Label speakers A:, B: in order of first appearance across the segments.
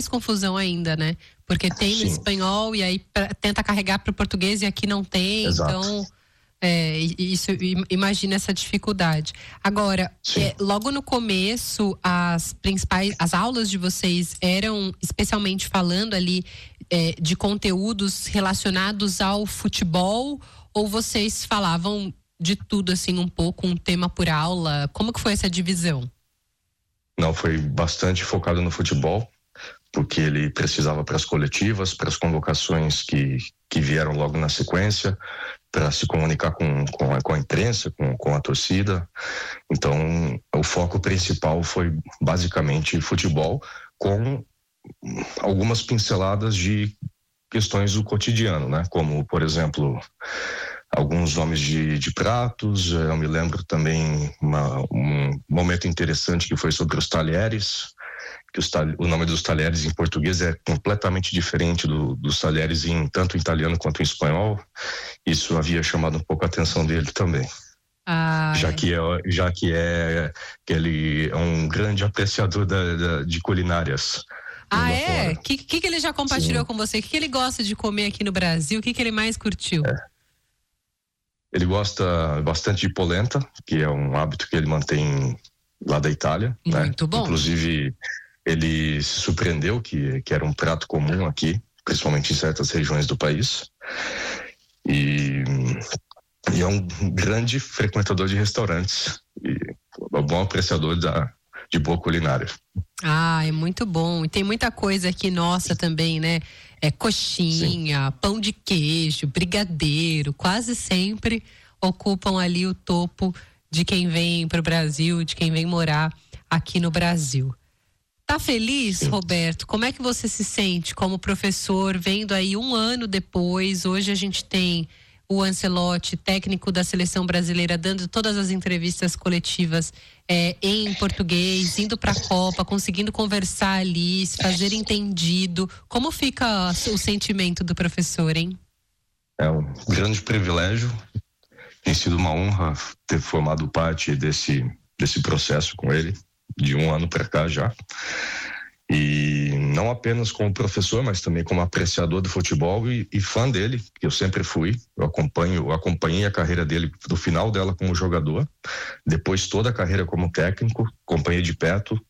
A: confusão ainda, né? Porque tem no espanhol e aí tenta carregar para o português e aqui não tem. Exato. Então, imagina essa dificuldade. Agora, logo no começo, as aulas de vocês eram especialmente falando ali de conteúdos relacionados ao futebol, ou vocês falavam de tudo, assim, um pouco, um tema por aula? Como que foi essa divisão?
B: Não, foi bastante focado no futebol, porque ele precisava para as coletivas, para as convocações que vieram logo na sequência, para se comunicar com a imprensa, com a torcida. Então, o foco principal foi basicamente futebol, com algumas pinceladas de questões do cotidiano, né? Como, por exemplo, alguns nomes de pratos. Eu me lembro também um momento interessante que foi sobre os talheres, que o nome dos talheres em português é completamente diferente dos talheres tanto em italiano quanto em espanhol. Isso havia chamado um pouco a atenção dele também. Já que ele é um grande apreciador de culinárias.
A: O que ele já compartilhou com você? O que ele gosta de comer aqui no Brasil? O que ele mais curtiu?
B: Ele gosta bastante de polenta, que é um hábito que ele mantém lá da Itália.
A: Muito bom.
B: Inclusive, ele se surpreendeu que era um prato comum aqui, principalmente em certas regiões do país. E é um grande frequentador de restaurantes e um bom apreciador de boa culinária.
A: É muito bom. E tem muita coisa aqui nossa também, né? Coxinha, pão de queijo, brigadeiro, quase sempre ocupam ali o topo de quem vem para o Brasil, de quem vem morar aqui no Brasil. Tá feliz, Roberto? Como é que você se sente como professor, vendo aí um ano depois? Hoje a gente tem o Ancelotti, técnico da seleção brasileira, dando todas as entrevistas coletivas em português, indo para a Copa, conseguindo conversar ali, se fazer entendido. Como fica o sentimento do professor, hein?
B: É um grande privilégio. Tem sido uma honra ter formado parte desse processo com ele, de um ano para cá já. E não apenas como professor, mas também como apreciador do futebol e fã dele, que eu sempre fui. Eu acompanhei a carreira dele do final dela como jogador, depois toda a carreira como técnico, acompanhei de perto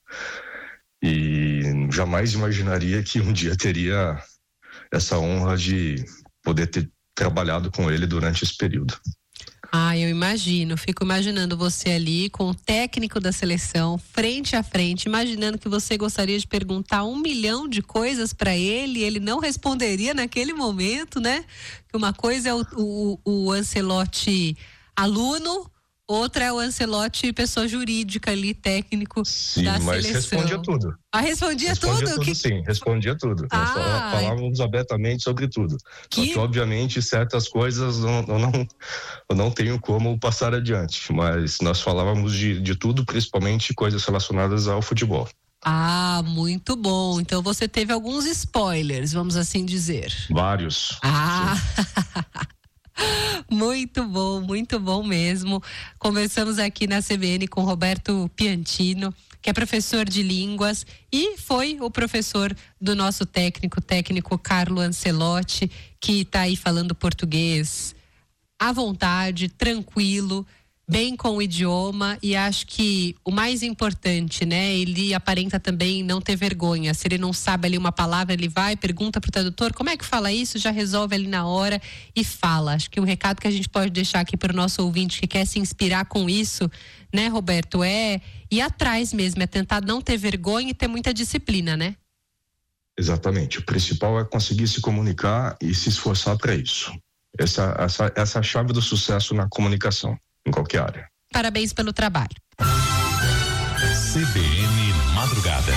B: e jamais imaginaria que um dia teria essa honra de poder ter trabalhado com ele durante esse período.
A: Eu imagino, fico imaginando você ali com o técnico da seleção, frente a frente, imaginando que você gostaria de perguntar 1 milhão de coisas para ele, ele não responderia naquele momento, né? Que uma coisa é o Ancelotti aluno, outra é o Ancelotti pessoa jurídica ali, técnico da seleção.
B: Mas respondia tudo.
A: Respondia tudo?
B: Sim, respondia tudo. Nós falávamos abertamente sobre tudo. Só que, obviamente, certas coisas eu não tenho como passar adiante, mas nós falávamos de tudo, principalmente coisas relacionadas ao futebol.
A: Muito bom. Então você teve alguns spoilers, vamos assim dizer.
B: Vários.
A: Muito bom mesmo. Conversamos aqui na CBN com Roberto Piantino, que é professor de línguas e foi o professor do nosso técnico Carlo Ancelotti, que está aí falando português à vontade, tranquilo, bem com o idioma, e acho que o mais importante, né? Ele aparenta também não ter vergonha. Se ele não sabe ali uma palavra, ele vai, pergunta pro tradutor, como é que fala isso? Já resolve ali na hora e fala. Acho que um recado que a gente pode deixar aqui para o nosso ouvinte que quer se inspirar com isso, né, Roberto, é ir atrás mesmo, é tentar não ter vergonha e ter muita disciplina, né?
B: Exatamente. O principal é conseguir se comunicar e se esforçar para isso. Essa é a chave do sucesso na comunicação, em qualquer área.
A: Parabéns pelo trabalho.
C: CBN Madrugada.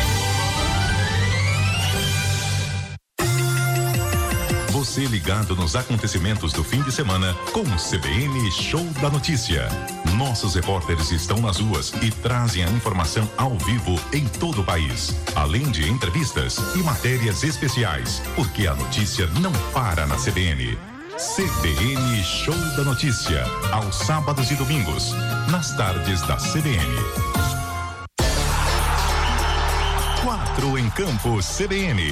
C: Você ligado nos acontecimentos do fim de semana com o CBN Show da Notícia. Nossos repórteres estão nas ruas e trazem a informação ao vivo em todo o país. Além de entrevistas e matérias especiais, porque a notícia não para na CBN. CBN Show da Notícia, aos sábados e domingos, nas tardes da CBN. 4 em campo CBN.